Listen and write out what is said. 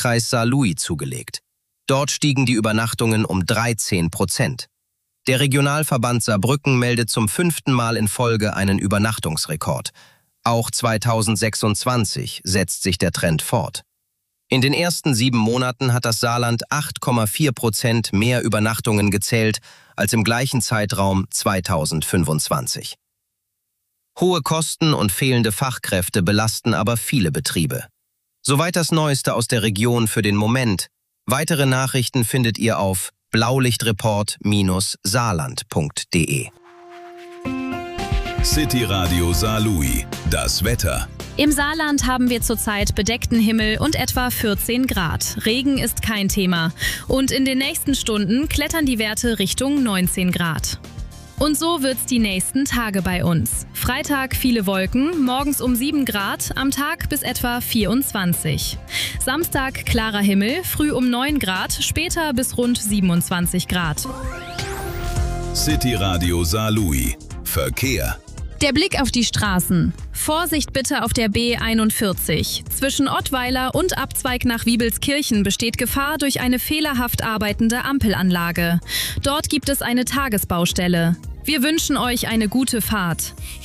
Landkreis Saarlouis zugelegt. Dort stiegen die Übernachtungen um 13%. Der Regionalverband Saarbrücken meldet zum 5. Mal in Folge einen Übernachtungsrekord. Auch 2026 setzt sich der Trend fort. In den ersten 7 Monaten hat das Saarland 8,4% mehr Übernachtungen gezählt als im gleichen Zeitraum 2025. Hohe Kosten und fehlende Fachkräfte belasten aber viele Betriebe. Soweit das Neueste aus der Region für den Moment. Weitere Nachrichten findet ihr auf blaulichtreport-saarland.de. City Radio Saarlouis. Das Wetter. Im Saarland haben wir zurzeit bedeckten Himmel und etwa 14 Grad. Regen ist kein Thema. Und in den nächsten Stunden klettern die Werte Richtung 19 Grad. Und so wird's die nächsten Tage bei uns. Freitag viele Wolken, morgens um 7 Grad, am Tag bis etwa 24. Samstag klarer Himmel, früh um 9 Grad, später bis rund 27 Grad. City Radio Saarlouis. Verkehr. Der Blick auf die Straßen. Vorsicht bitte auf der B41. Zwischen Ottweiler und Abzweig nach Wiebelskirchen besteht Gefahr durch eine fehlerhaft arbeitende Ampelanlage. Dort gibt es eine Tagesbaustelle. Wir wünschen euch eine gute Fahrt.